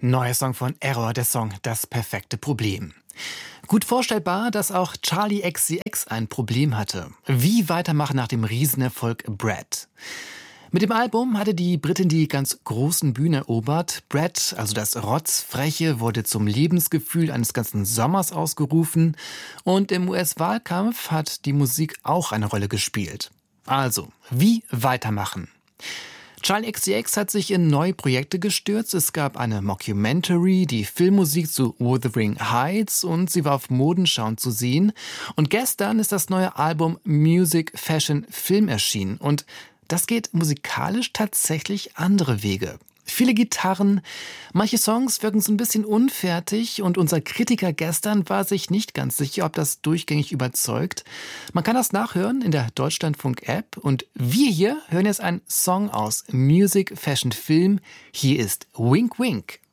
Neuer Song von Error, der Song Das perfekte Problem. Gut vorstellbar, dass auch Charli XCX ein Problem hatte. Wie weitermachen nach dem Riesenerfolg Brad? Mit dem Album hatte die Britin die ganz großen Bühne erobert. Brad, also das Rotzfreche, wurde zum Lebensgefühl eines ganzen Sommers ausgerufen. Und im US-Wahlkampf hat die Musik auch eine Rolle gespielt. Also, wie weitermachen? Charli XCX hat sich in neue Projekte gestürzt. Es gab eine Mockumentary, die Filmmusik zu Wuthering Heights und sie war auf Modenschau zu sehen. Und gestern ist das neue Album Music, Fashion, Film erschienen. Und das geht musikalisch tatsächlich andere Wege. Viele Gitarren, manche Songs wirken so ein bisschen unfertig und unser Kritiker gestern war sich nicht ganz sicher, ob das durchgängig überzeugt. Man kann das nachhören in der Deutschlandfunk-App und wir hier hören jetzt einen Song aus Music, Fashion, Film. Hier ist Wink Wink.